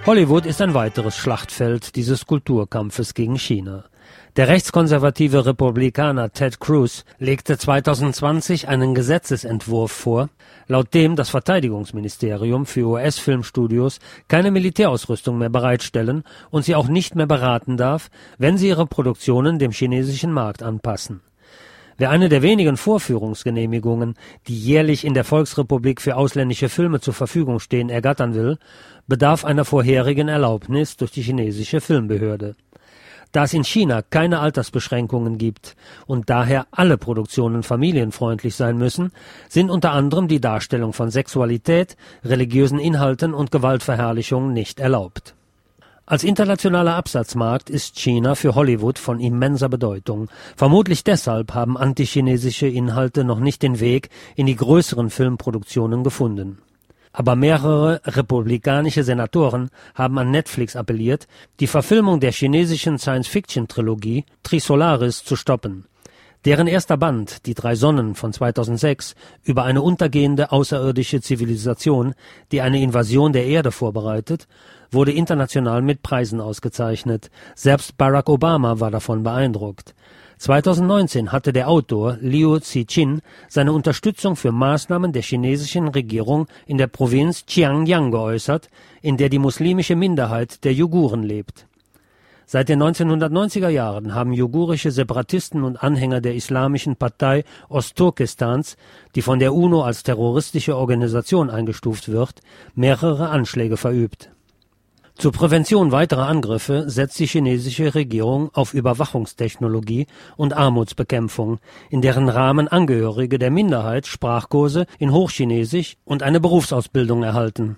Hollywood ist ein weiteres Schlachtfeld dieses Kulturkampfes gegen China. Der rechtskonservative Republikaner Ted Cruz legte 2020 einen Gesetzesentwurf vor, laut dem das Verteidigungsministerium für US-Filmstudios keine Militärausrüstung mehr bereitstellen und sie auch nicht mehr beraten darf, wenn sie ihre Produktionen dem chinesischen Markt anpassen. Wer eine der wenigen Vorführungsgenehmigungen, die jährlich in der Volksrepublik für ausländische Filme zur Verfügung stehen, ergattern will, bedarf einer vorherigen Erlaubnis durch die chinesische Filmbehörde. Da es in China keine Altersbeschränkungen gibt und daher alle Produktionen familienfreundlich sein müssen, sind unter anderem die Darstellung von Sexualität, religiösen Inhalten und Gewaltverherrlichung nicht erlaubt. Als internationaler Absatzmarkt ist China für Hollywood von immenser Bedeutung. Vermutlich deshalb haben antichinesische Inhalte noch nicht den Weg in die größeren Filmproduktionen gefunden. Aber mehrere republikanische Senatoren haben an Netflix appelliert, die Verfilmung der chinesischen Science-Fiction-Trilogie Trisolaris zu stoppen. Deren erster Band, Die 3 Sonnen von 2006, über eine untergehende außerirdische Zivilisation, die eine Invasion der Erde vorbereitet, wurde international mit Preisen ausgezeichnet. Selbst Barack Obama war davon beeindruckt. 2019 hatte der Autor Liu Cixin seine Unterstützung für Maßnahmen der chinesischen Regierung in der Provinz Xiangyang geäußert, in der die muslimische Minderheit der Uiguren lebt. Seit den 1990er Jahren haben uigurische Separatisten und Anhänger der Islamischen Partei Ostturkestans, die von der UNO als terroristische Organisation eingestuft wird, mehrere Anschläge verübt. Zur Prävention weiterer Angriffe setzt die chinesische Regierung auf Überwachungstechnologie und Armutsbekämpfung, in deren Rahmen Angehörige der Minderheit Sprachkurse in Hochchinesisch und eine Berufsausbildung erhalten.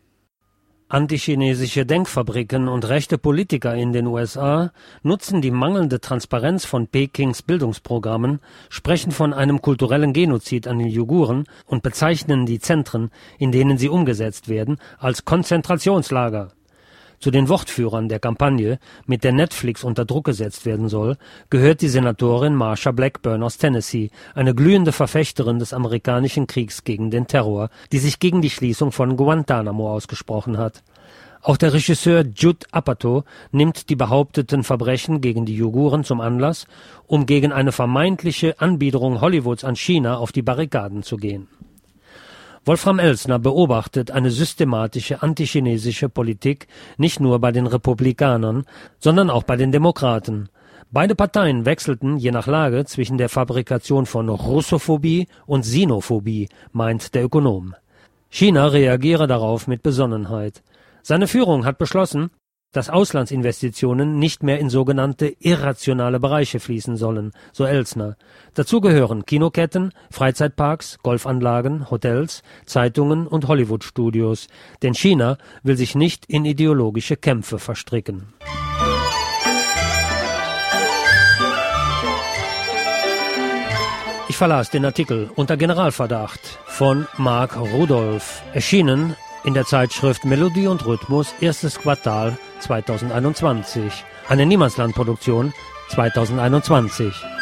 Antichinesische Denkfabriken und rechte Politiker in den USA nutzen die mangelnde Transparenz von Pekings Bildungsprogrammen, sprechen von einem kulturellen Genozid an den Uiguren und bezeichnen die Zentren, in denen sie umgesetzt werden, als Konzentrationslager. Zu den Wortführern der Kampagne, mit der Netflix unter Druck gesetzt werden soll, gehört die Senatorin Marsha Blackburn aus Tennessee, eine glühende Verfechterin des amerikanischen Kriegs gegen den Terror, die sich gegen die Schließung von Guantanamo ausgesprochen hat. Auch der Regisseur Judd Apatow nimmt die behaupteten Verbrechen gegen die Uiguren zum Anlass, um gegen eine vermeintliche Anbiederung Hollywoods an China auf die Barrikaden zu gehen. Wolfram Elsner beobachtet eine systematische antichinesische Politik nicht nur bei den Republikanern, sondern auch bei den Demokraten. Beide Parteien wechselten je nach Lage zwischen der Fabrikation von Russophobie und Sinophobie, meint der Ökonom. China reagiere darauf mit Besonnenheit. Seine Führung hat beschlossen, dass Auslandsinvestitionen nicht mehr in sogenannte irrationale Bereiche fließen sollen, so Elsner. Dazu gehören Kinoketten, Freizeitparks, Golfanlagen, Hotels, Zeitungen und Hollywood-Studios. Denn China will sich nicht in ideologische Kämpfe verstricken. Ich verlas den Artikel unter Generalverdacht von Marc Rudolph, erschienen in der Zeitschrift Melodie und Rhythmus, erstes Quartal 2021. Eine Niemandslandproduktion 2021.